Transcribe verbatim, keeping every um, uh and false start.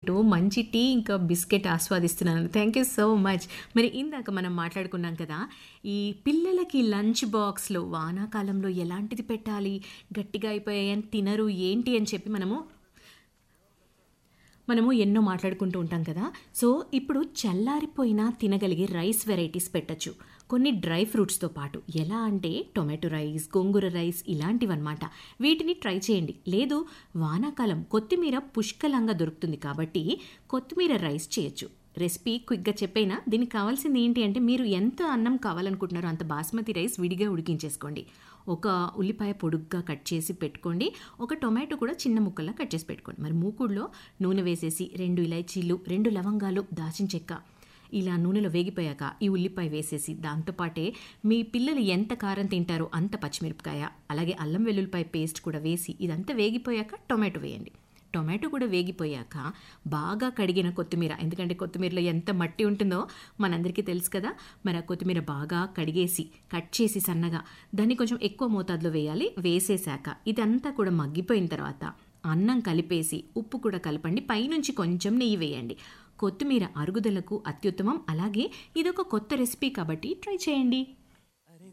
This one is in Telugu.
వింటూ మంచి టీ ఇంకా biscuit ఆస్వాదిస్తున్నాను. Thank you so much. మరి ఇందాక మనం మాట్లాడుకున్నాం కదా, ఈ పిల్లలకి లంచ్ బాక్స్‌లో వానాకాలంలో ఎలాంటిది పెట్టాలి, గట్టిగా అయిపోయాయని తినరు ఏంటి అని చెప్పి మనము మనము ఎన్నో మాట్లాడుకుంటూ ఉంటాం కదా. సో ఇప్పుడు చల్లారిపోయినా తినగలిగే రైస్ వెరైటీస్ పెట్టచ్చు, కొన్ని డ్రై ఫ్రూట్స్తో పాటు. ఎలా అంటే టొమాటో రైస్, గోంగూర రైస్ ఇలాంటివన్నమాట. వీటిని ట్రై చేయండి. లేదు వానాకాలం కొత్తిమీర పుష్కలంగా దొరుకుతుంది కాబట్టి కొత్తిమీర రైస్ చేయొచ్చు. రెసిపీ క్విక్గా చెప్పైనా, దీనికి కావాల్సింది ఏంటి అంటే మీరు ఎంత అన్నం కావాలనుకుంటున్నారో అంత బాస్మతి రైస్ విడిగా ఉడికించేసుకోండి. ఒక ఉల్లిపాయ పొడుగ్గా కట్ చేసి పెట్టుకోండి. ఒక టొమాటో కూడా చిన్న ముక్కల్లా కట్ చేసి పెట్టుకోండి. మరి మూకుడులో నూనె వేసేసి రెండు ఇలాచీలు, రెండు లవంగాలు, దాచిన చెక్క ఇలా నూనెలో వేగిపోయాక ఈ ఉల్లిపాయ వేసేసి దాంతోపాటే మీ పిల్లలు ఎంత కారం తింటారో అంత పచ్చిమిరపకాయ, అలాగే అల్లం వెల్లుల్లిపాయ పేస్ట్ కూడా వేసి ఇదంతా వేగిపోయాక టొమాటో వేయండి. టొమాటో కూడా వేగిపోయాక బాగా కడిగిన కొత్తిమీర, ఎందుకంటే కొత్తిమీరలో ఎంత మట్టి ఉంటుందో మనందరికీ తెలుసు కదా. మరి ఆ కొత్తిమీర బాగా కడిగేసి కట్ చేసి సన్నగా దాన్ని కొంచెం ఎక్కువ మోతాదులో వేయాలి. వేసేసాక ఇదంతా కూడా మగ్గిపోయిన తర్వాత అన్నం కలిపేసి ఉప్పు కూడా కలపండి. పైనుంచి కొంచెం నెయ్యి వేయండి. కొత్తిమీర అరుగుదలకు అత్యుత్తమం. అలాగే ఇదొక కొత్త రెసిపీ కాబట్టి ట్రై చేయండి.